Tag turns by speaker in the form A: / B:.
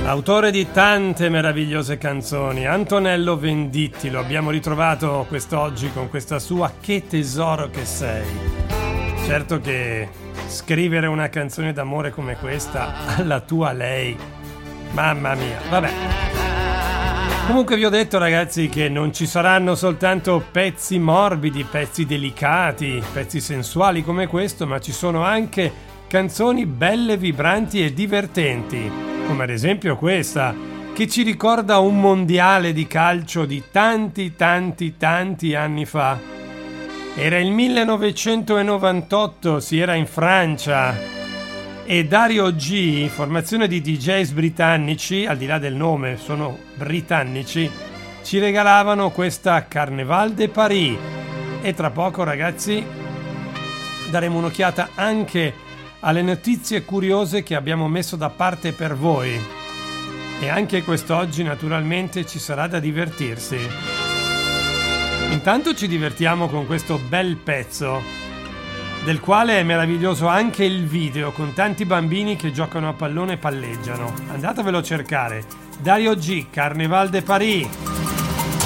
A: L'autore di tante meravigliose canzoni, Antonello Venditti, lo abbiamo ritrovato quest'oggi con questa sua Che tesoro che sei. Certo che scrivere una canzone d'amore come questa alla tua lei, mamma mia, vabbè. Comunque vi ho detto, ragazzi, che non ci saranno soltanto pezzi morbidi, pezzi delicati, pezzi sensuali come questo, ma ci sono anche canzoni belle, vibranti e divertenti, come ad esempio questa, che ci ricorda un mondiale di calcio di tanti anni fa. Era il 1998, si era in Francia, e Dario G, formazione di DJs britannici, al di là del nome sono britannici, ci regalavano questa Carnaval de Paris. E tra poco, ragazzi, daremo un'occhiata anche alle notizie curiose che abbiamo messo da parte per voi, e anche quest'oggi naturalmente ci sarà da divertirsi. Intanto ci divertiamo con questo bel pezzo, del quale è meraviglioso anche il video, con tanti bambini che giocano a pallone e palleggiano. Andatevelo a cercare. Dario G, Carnaval de Paris.